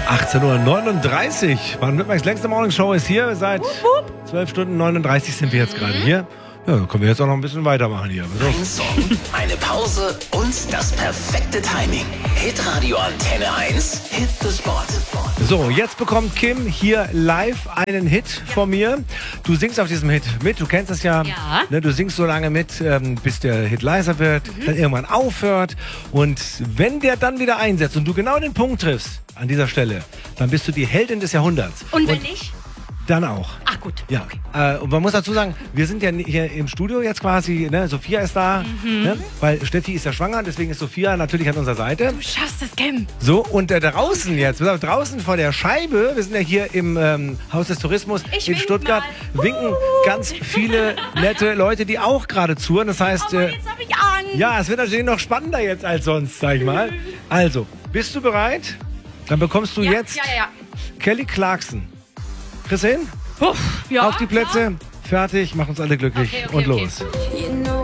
18:39 Uhr. Baden-Württembergs längste Morningshow ist hier. Seit 12 Stunden 39 sind wir jetzt gerade hier. Ja, dann können wir jetzt auch noch ein bisschen weitermachen hier. Ein Song, eine Pause und das perfekte Timing. Hitradio Antenne 1, Hit the Spot. So, jetzt bekommt Kim hier live einen Hit von mir. Du singst auf diesem Hit mit, du kennst es ja. Ja. Ne, du singst so lange mit, bis der Hit leiser wird, dann irgendwann aufhört. Und wenn der dann wieder einsetzt und du genau den Punkt triffst an dieser Stelle, dann bist du die Heldin des Jahrhunderts. Und wenn nicht? Dann auch. Ach gut. Ja, und man muss dazu sagen, wir sind ja hier im Studio jetzt quasi, ne? Sophia ist da, ne? Weil Steffi ist ja schwanger, deswegen ist Sophia natürlich an unserer Seite. Du schaffst es, Kim. So, und draußen jetzt, draußen vor der Scheibe, wir sind ja hier im Haus des Tourismus Ich in wink Stuttgart, mal. winken ganz viele nette Leute, die auch gerade zuhören. Das heißt, Aber jetzt habe ich Angst. ja, es wird natürlich noch spannender jetzt als sonst, sag ich mal. Also, bist du bereit? Dann bekommst du jetzt Ja. Kelly Clarkson. Kriegst du hin? Ja. Auf die Plätze, fertig, mach uns alle glücklich Okay, und okay. los.